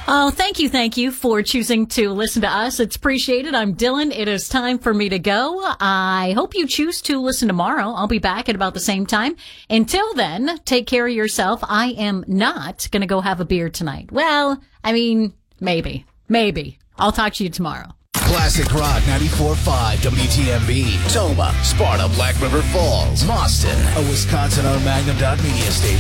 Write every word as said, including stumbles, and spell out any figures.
Oh, thank you, thank you for choosing to listen to us. It's appreciated. I'm Dylan. It is time for me to go. I hope you choose to listen tomorrow. I'll be back at about the same time. Until then, take care of yourself. I am not going to go have a beer tonight. Well, I mean, maybe. Maybe. I'll talk to you tomorrow. Classic Rock ninety-four point five W T M B. Toma, Sparta, Black River Falls, Boston, a Wisconsin-owned Magnum Dot Media station.